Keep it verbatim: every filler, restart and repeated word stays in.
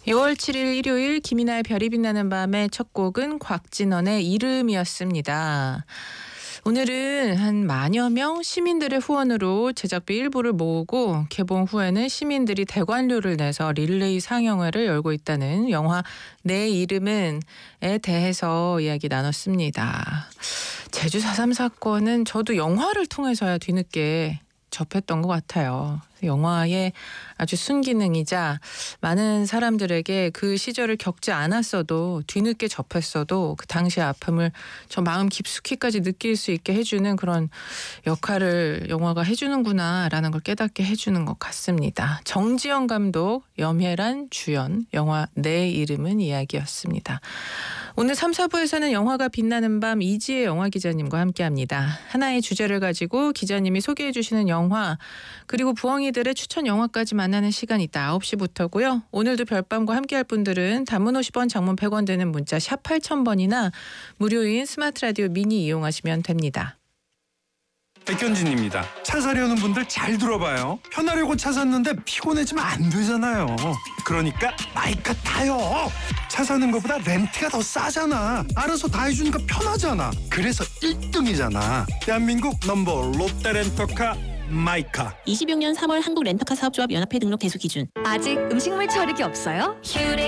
유월 칠일 일요일 김이나의 별이 빛나는 밤의 첫 곡은 곽진원의 이름이었습니다. 오늘은 한 만여 명 시민들의 후원으로 제작비 일부를 모으고 개봉 후에는 시민들이 대관료를 내서 릴레이 상영회를 열고 있다는 영화 내 이름은에 대해서 이야기 나눴습니다. 제주 사 삼 사건은 저도 영화를 통해서야 뒤늦게 접했던 것 같아요. 영화의 아주 순기능이자 많은 사람들에게 그 시절을 겪지 않았어도 뒤늦게 접했어도 그 당시의 아픔을 저 마음 깊숙이까지 느낄 수 있게 해주는 그런 역할을 영화가 해주는구나라는 걸 깨닫게 해주는 것 같습니다. 정지영 감독, 염혜란 주연, 영화 내 이름은 이야기였습니다. 오늘 삼, 사부에서는 영화가 빛나는 밤 이지혜 영화기자님과 함께합니다. 하나의 주제를 가지고 기자님이 소개해 주시는 영화 그리고 부엉이들의 추천 영화까지 만나는 시간이 있다. 아홉 시부터고요. 오늘도 별밤과 함께할 분들은 단문 오십 원, 장문 백 원 되는 문자 샵 팔천 번이나 무료인 스마트 라디오 미니 이용하시면 됩니다. 백현진입니다. 차 사려는 분들 잘 들어봐요. 편하려고 차 샀는데 피곤해지면 안 되잖아요. 그러니까 마이카 타요. 차 사는 것보다 렌트가 더 싸잖아. 알아서 다 해주니까 편하잖아. 그래서 일 등이잖아. 대한민국 넘버 롯데렌터카 마이카. 이십육 년 삼월 한국 렌터카 사업조합 연합회 등록 대수 기준. 아직 음식물 처리기 없어요?